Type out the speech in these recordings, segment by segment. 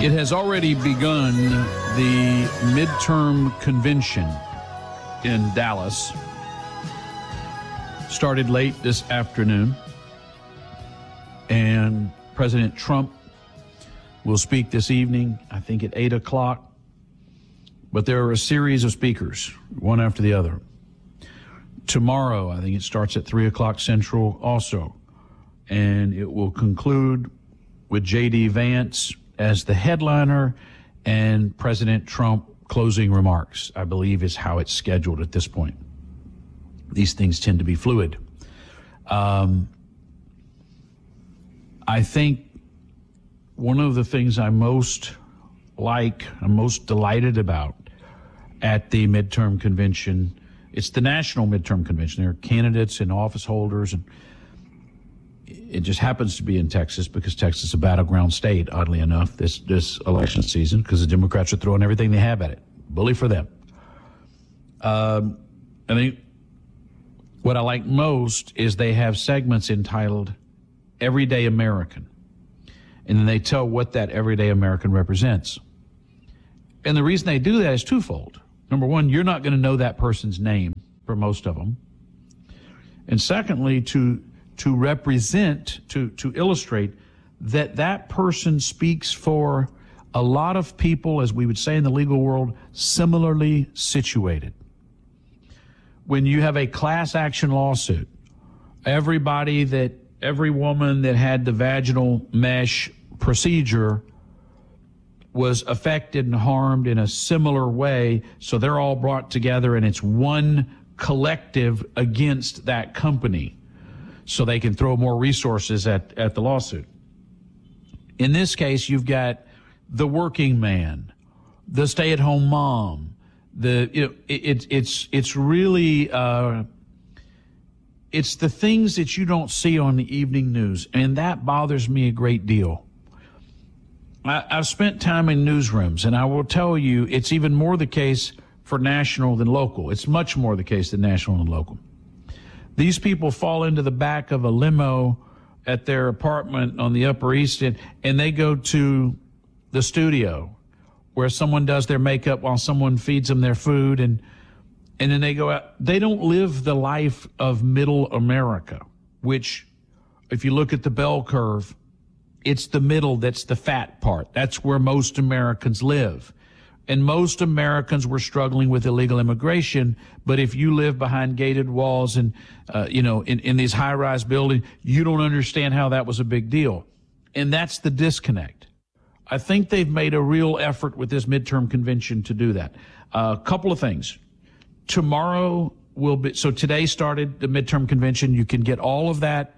It has already begun the midterm convention in Dallas. Started late this afternoon, and President Trump will speak this evening, I think at 8 o'clock. But there are a series of speakers, one after the other. Tomorrow, I think it starts at 3 o'clock Central also, and it will conclude with J.D. Vance as the headliner and President Trump closing remarks, I believe is how it's scheduled at this point. These things tend to be fluid. I think one of the things I'm most delighted about at the midterm convention, it's the national midterm convention. There are candidates and office holders, and it just happens to be in Texas because Texas is a battleground state, oddly enough, this election season, because the Democrats are throwing everything they have at it. Bully for them. I think what I like most is they have segments entitled Everyday American, and then they tell what that everyday American represents. And the reason they do that is twofold. Number one, you're not going to know that person's name for most of them. And secondly, to represent, to illustrate that person speaks for a lot of people, as we would say in the legal world, similarly situated. When you have a class action lawsuit, every woman that had the vaginal mesh procedure was affected and harmed in a similar way, so they're all brought together and it's one collective against that company, so they can throw more resources at the lawsuit. In this case, you've got the working man, the stay-at-home mom. It's really it's the things that you don't see on the evening news, and that bothers me a great deal. I've spent time in newsrooms, and I will tell you, it's even more the case for national than local. It's much more the case than national than local. These people fall into the back of a limo at their apartment on the Upper East End, and they go to the studio where someone does their makeup while someone feeds them their food, and then they go out. They don't live the life of middle America, which, if you look at the bell curve, it's the middle that's the fat part. That's where most Americans live. And most Americans were struggling with illegal immigration, but if you live behind gated walls and, in these high-rise buildings, you don't understand how that was a big deal. And that's the disconnect. I think they've made a real effort with this midterm convention to do that. A couple of things. Tomorrow so today started the midterm convention. You can get all of that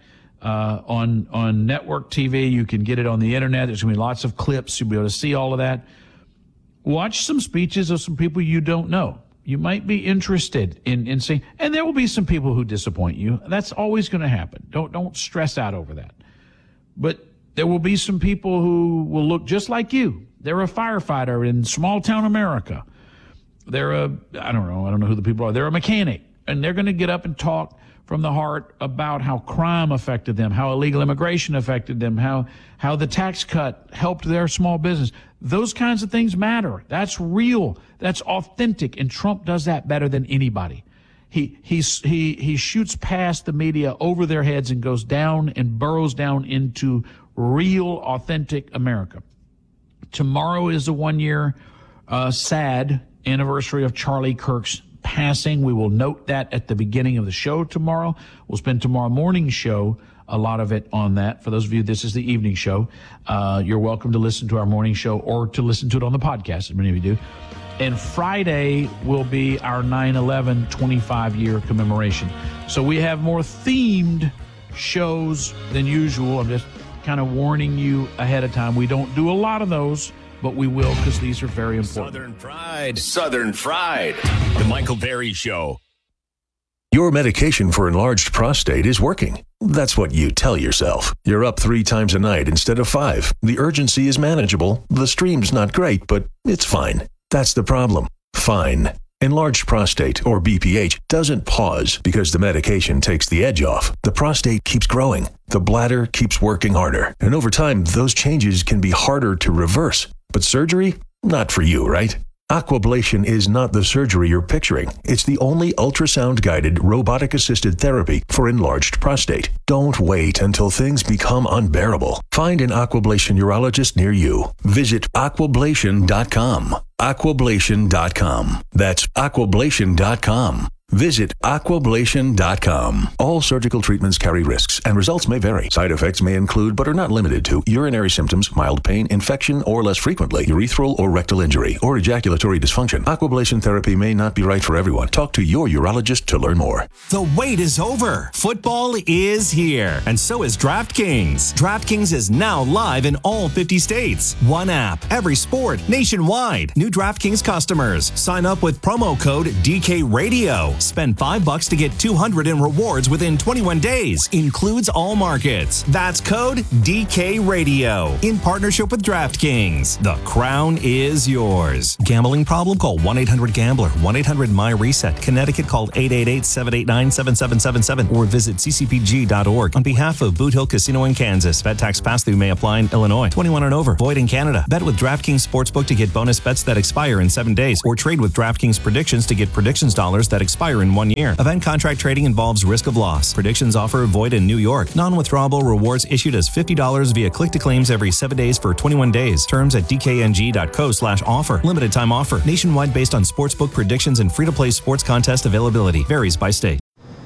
on network TV. You can get it on the internet. There's going to be lots of clips. You'll be able to see all of that. Watch some speeches of some people you don't know. You might be interested in seeing, and there will be some people who disappoint you. That's always going to happen. Don't stress out over that. But there will be some people who will look just like you. They're a firefighter in small town America. I don't know who the people are. They're a mechanic, and they're going to get up and talk from the heart about how crime affected them, how illegal immigration affected them, how the tax cut helped their small business. Those kinds of things matter. That's real. That's authentic. And Trump does that better than anybody. He shoots past the media over their heads and goes down and burrows down into real, authentic America. Tomorrow is the 1 year sad anniversary of Charlie Kirk's passing. We will note that at the beginning of the show tomorrow. We'll spend tomorrow morning's show, a lot of it on that. For those of you, this is the evening show. You're welcome to listen to our morning show or to listen to it on the podcast, as many of you do. And Friday will be our 9/11 25-year commemoration. So we have more themed shows than usual. I'm just kind of warning you ahead of time. We don't do a lot of those, but we will, because these are very important. Southern Fried. The Michael Berry Show. Your medication for enlarged prostate is working. That's what you tell yourself. You're up 3 times a night instead of 5. The urgency is manageable. The stream's not great, but it's fine. That's the problem. Fine. Enlarged prostate, or BPH, doesn't pause because the medication takes the edge off. The prostate keeps growing. The bladder keeps working harder. And over time, those changes can be harder to reverse. But surgery? Not for you, right? Aquablation is not the surgery you're picturing. It's the only ultrasound-guided, robotic-assisted therapy for enlarged prostate. Don't wait until things become unbearable. Find an Aquablation urologist near you. Visit aquablation.com. Aquablation.com. That's aquablation.com. Visit aquablation.com. All surgical treatments carry risks, and results may vary. Side effects may include, but are not limited to, urinary symptoms, mild pain, infection, or less frequently, urethral or rectal injury, or ejaculatory dysfunction. Aquablation therapy may not be right for everyone. Talk to your urologist to learn more. The wait is over. Football is here, and so is DraftKings. DraftKings is now live in all 50 states. One app, every sport, nationwide. New DraftKings customers. Sign up with promo code DKRadio. Spend $5 to get $200 in rewards within 21 days. Includes all markets. That's code DKRadio. In partnership with DraftKings. The crown is yours. Gambling problem? Call 1-800-GAMBLER. 1-800-MY-RESET. Connecticut, call 888-789-7777 or visit ccpg.org. On behalf of Boot Hill Casino in Kansas, bet tax pass-through may apply in Illinois. 21 and over. Void in Canada. Bet with DraftKings Sportsbook to get bonus bets that expire in 7 days, or trade with DraftKings Predictions to get predictions dollars that expire in 1 year. Event contract trading involves risk of loss. Predictions offer void in New York. Non-withdrawable rewards issued as $50 via click-to-claims every 7 days for 21 days. Terms at dkng.co/offer. Limited time offer. Nationwide based on sportsbook predictions and free-to-play sports contest availability. Varies by state.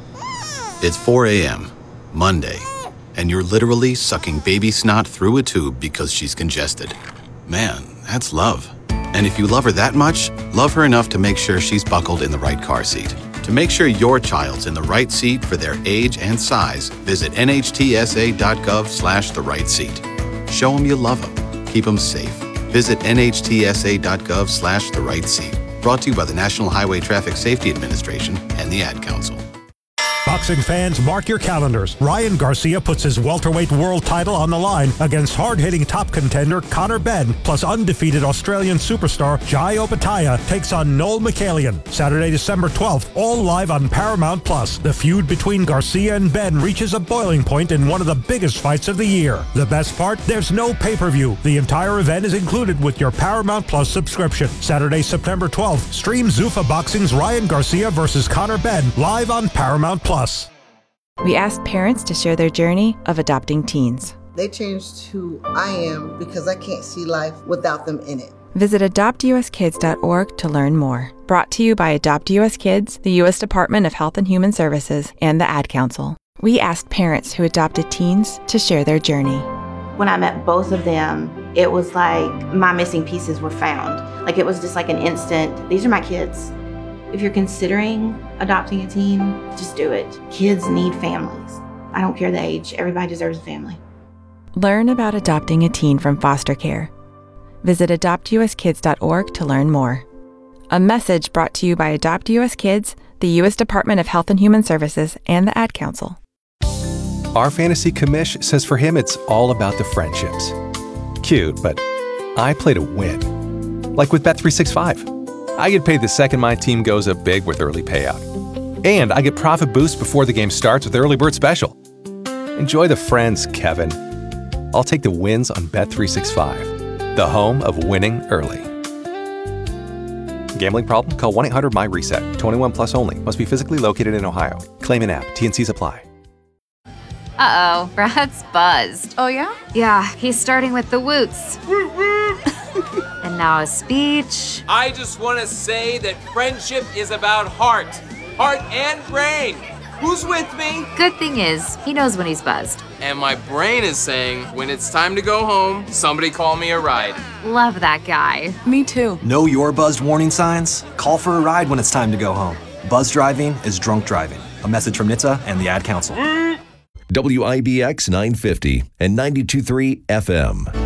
It's 4 a.m., Monday, and you're literally sucking baby snot through a tube because she's congested. Man, that's love. And if you love her that much, love her enough to make sure she's buckled in the right car seat. To make sure your child's in the right seat for their age and size, visit nhtsa.gov/the right seat. Show them you love them. Keep them safe. Visit nhtsa.gov/the right seat. Brought to you by the National Highway Traffic Safety Administration and the Ad Council. Boxing fans, mark your calendars. Ryan Garcia puts his welterweight world title on the line against hard-hitting top contender Conor Benn, plus undefeated Australian superstar Jai Opetaia takes on Noel Michaelian. Saturday, December 12th, all live on Paramount+. The feud between Garcia and Benn reaches a boiling point in one of the biggest fights of the year. The best part? There's no pay-per-view. The entire event is included with your Paramount+ subscription. Saturday, September 12th, stream Zuffa Boxing's Ryan Garcia versus Conor Benn live on Paramount+. We asked parents to share their journey of adopting teens. They changed who I am because I can't see life without them in it. Visit adoptuskids.org to learn more. Brought to you by Adopt US Kids, the U.S. Department of Health and Human Services, and the Ad Council. We asked parents who adopted teens to share their journey. When I met both of them, it was like my missing pieces were found. Like it was just like an instant, these are my kids. If you're considering adopting a teen, just do it. Kids need families. I don't care the age. Everybody deserves a family. Learn about adopting a teen from foster care. Visit adoptuskids.org to learn more. A message brought to you by Adopt US Kids, the U.S. Department of Health and Human Services, and the Ad Council. Our fantasy commish says for him it's all about the friendships. Cute, but I play to win. Like with Bet365. I get paid the second my team goes up big with early payout. And I get profit boost before the game starts with Early Bird Special. Enjoy the friends, Kevin. I'll take the wins on Bet365, the home of winning early. Gambling problem? Call 1-800-MY-RESET. 21 plus only. Must be physically located in Ohio. Claim an app. T&Cs apply. Uh-oh, Brad's buzzed. Oh, yeah? Yeah, he's starting with the woots. And now a speech. I just want to say that friendship is about heart and brain. Who's with me? Good thing is, he knows when he's buzzed. And my brain is saying, when it's time to go home, somebody call me a ride. Love that guy. Me too. Know your buzzed warning signs? Call for a ride when it's time to go home. Buzz driving is drunk driving. A message from NHTSA and the Ad Council. WIBX 950 and 92.3 FM.